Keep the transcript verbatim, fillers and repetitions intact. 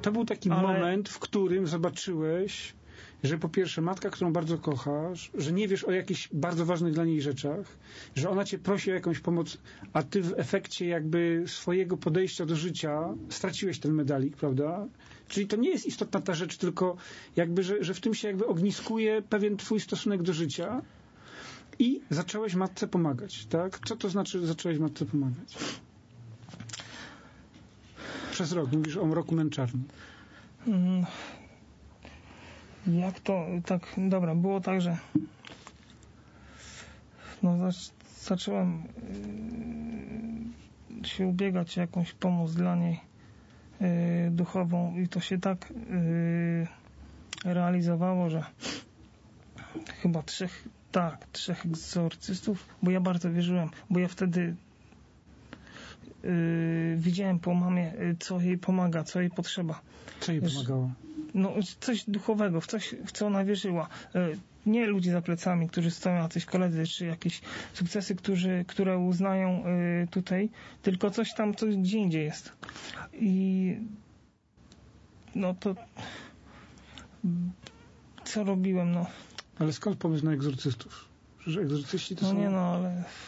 to był taki Ale... moment, w którym zobaczyłeś, że po pierwsze matka, którą bardzo kochasz, że nie wiesz o jakichś bardzo ważnych dla niej rzeczach, że ona cię prosi o jakąś pomoc, a ty w efekcie jakby swojego podejścia do życia straciłeś ten medalik, prawda? Czyli to nie jest istotna ta rzecz, tylko jakby, że, że w tym się jakby ogniskuje pewien twój stosunek do życia i zacząłeś matce pomagać, tak? Co to znaczy, że zacząłeś matce pomagać? Przez rok, mówisz o roku męczarni. Mm. Jak to, tak, dobra, było tak, że no zac- zacząłem yy, się ubiegać o jakąś pomoc dla niej yy, duchową i to się tak yy, realizowało, że chyba trzech, tak, trzech egzorcystów, bo ja bardzo wierzyłem, bo ja wtedy yy, widziałem po mamie, co jej pomaga, co jej potrzeba. Co jej pomagało? No, coś duchowego, w coś, w co ona wierzyła. Nie ludzi za plecami, którzy stoją, jacyś koledzy, czy jakieś sukcesy, którzy, które uznają tutaj, tylko coś tam, co gdzie indziej jest. I no to co robiłem, no. Ale skąd pomysł na egzorcystów? Przecież egzorcyści to no są... nie no, ale